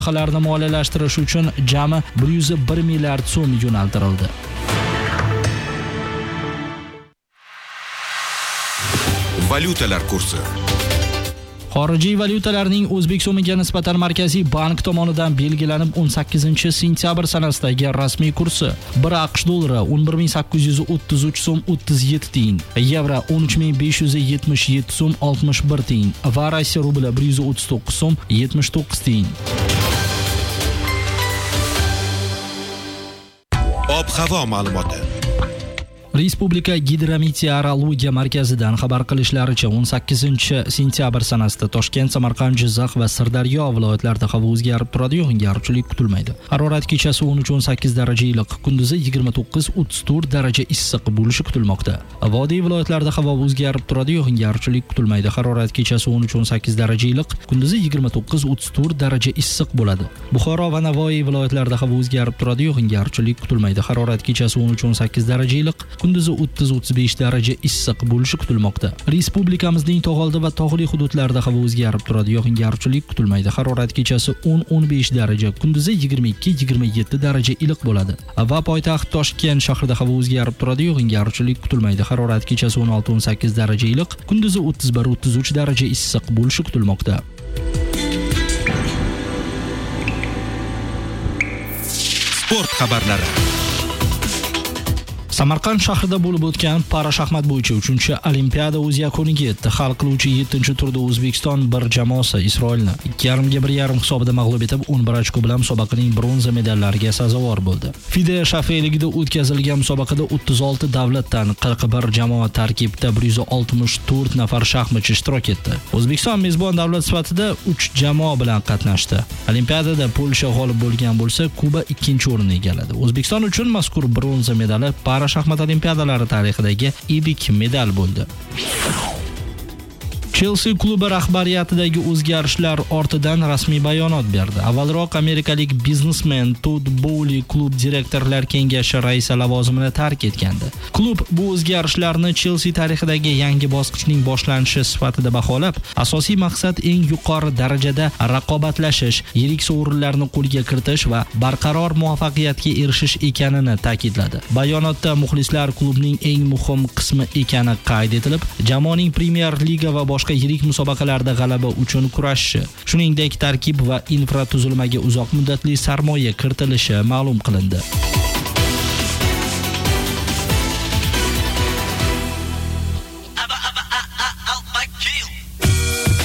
loyihalarini moliyalashtirish uchun jami 101 milliard so'm yo'naltirildi. Valyutalar kursi. Xorijiy valyutalarning O'zbek so'miga nisbatan Markaziy bank tomonidan belgilanib 18-sentyabr sanasidagi rasmiy kursi 1 AQSh dollari 11833 so'm 37 tiyin, yevro 13577 so'm 61 tiyin va Rossiya rubli 139 so'm 79 tiyin. Ob-havo ma'lumoti. Respublika Gidrometeorologiya markazidan xabar qilishlaricha 18-sentyabr sanasida Toshkent, Samarqand, Jizzax va Sirdaryo viloyatlarida havo o'zgarib turadi, yog'ingarchilik kutilmaydi. Harorat kechasi 13-18 daraja iliq, kunduzi 29-34 daraja issiq bo'lishi kutilmoqda. Vodiy viloyatlarida havo o'zgarib turadi, yog'ingarchilik kutilmaydi. Harorat kechasi 13-18 daraja iliq, kunduzi 29-34 daraja issiq bo'ladi. Buxoro va Navoiy viloyatlarida havo o'zgarib turadi, yog'ingarchilik kutilmaydi. Harorat kechasi 13-18 daraja iliq, kunduzi 30-35 daraja issiq bo'lishi kutilmoqda. Respublikamizning tog'oldi va tog'li hududlarida havo o'zgarib turadi, yog'ingarchilik kutilmaydi. Harorat kechasi 10-15 daraja, kunduzi 22-27 daraja iliq bo'ladi. Va poytaxt Toshkent shahrida havo o'zgarib turadi, yog'ingarchilik kutilmaydi. Harorat kechasi 16-18 daraja iliq, kunduzi 31-33 daraja issiq bo'lishi kutilmoqda. Sport xabarlari. Samarqand shahrida bo'lib o'tgan para-shaxmat bo'yicha 3-olimpiada o'z yakuniga yetdi. Hal qiluvchi 7-turda O'zbekiston bir jamoasi Isroilni 2,5-1,5 hisobida mag'lub etib, 11 ochko bilan musobaqaning bronza medallariga sazovor bo'ldi. FIDE shafiyligida o'tkazilgan musobaqada 36 davlatdan 41 jamoa tarkibida 164 nafar shaxmatchi ishtirok etdi. O'zbekiston mezbon davlat sifatida 3 jamoa bilan qatnashdi. Olimpiadada Polsha g'olib bo'lgan bo'lsa, Kuba 2-o'rinni egalladi. O'zbekiston uchun mazkur bronza medali para-shaxmat olimpiadalari tarixidagi ilk medal bo'ldi. Chelsea klubi rahbariyatidagi o'zgarishlar ortidan rasmiy bayonot berdi. Avvalroq amerikalik biznesmen Todd Bowley klub direktorlar kengashi raisi lavozimini tark etgandi. Klub bu o'zgarishlarni Chelsea tarixidagi yangi bosqichning boshlanishi sifatida baholab, asosiy maqsad eng yuqori darajada raqobatlashish, yirik sovrinlarni qo'lga kiritish va barqaror muvaffaqiyatga erishish ekanini ta'kidladi. Bayonotda muxlislar klubning eng muhim qismi ekani qayd etilib, jamoaning Premier Liga va boshqa yirik musobaqalarda g'alaba uchun kurashishi, shuningdek tarkib va infratuzilmaga uzoq muddatli sarmoya kiritilishi ma'lum qilindi.